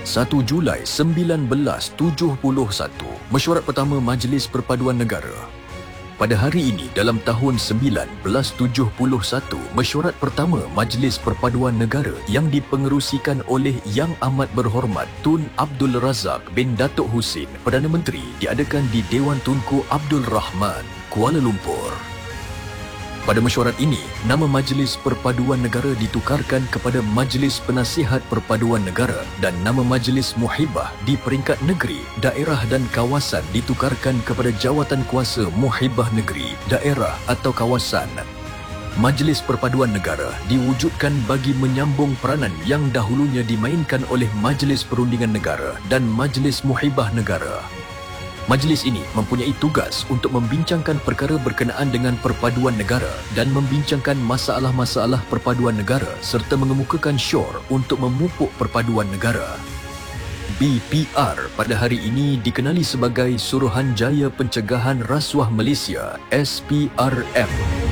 1 Julai 1971, mesyuarat pertama Majlis Perpaduan Negara. Pada hari ini dalam tahun 1971, mesyuarat pertama Majlis Perpaduan Negara yang dipengerusikan oleh Yang Amat Berhormat Tun Abdul Razak bin Datuk Husin, Perdana Menteri, diadakan di Dewan Tunku Abdul Rahman, Kuala Lumpur. Pada mesyuarat ini, nama Majlis Perpaduan Negara ditukarkan kepada Majlis Penasihat Perpaduan Negara dan nama Majlis Muhibah di peringkat negeri, daerah dan kawasan ditukarkan kepada Jawatan Kuasa Muhibah Negeri, daerah atau kawasan. Majlis Perpaduan Negara diwujudkan bagi menyambung peranan yang dahulunya dimainkan oleh Majlis Perundingan Negara dan Majlis Muhibah Negara. Majlis ini mempunyai tugas untuk membincangkan perkara berkenaan dengan perpaduan negara dan membincangkan masalah-masalah perpaduan negara serta mengemukakan syur untuk memupuk perpaduan negara. BPR pada hari ini dikenali sebagai Suruhanjaya Pencegahan Rasuah Malaysia, SPRM.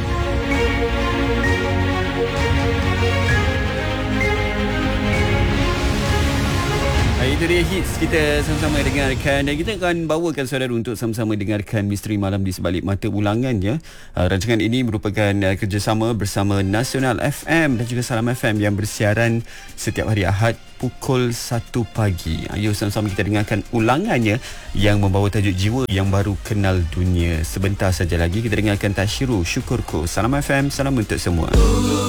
Itu dia hits kita sama-sama dengarkan, dan kita akan bawakan saudara untuk sama-sama dengarkan Misteri Malam di Sebalik Mata ulangannya. Rancangan ini merupakan kerjasama bersama Nasional FM dan juga Salam FM yang bersiaran setiap hari Ahad pukul 1 pagi. Ayo sama-sama kita dengarkan ulangannya yang membawa tajuk Jiwa yang Baru Kenal Dunia. Sebentar saja lagi kita dengarkan Tashiru Syukurku. Salam FM, salam untuk semua.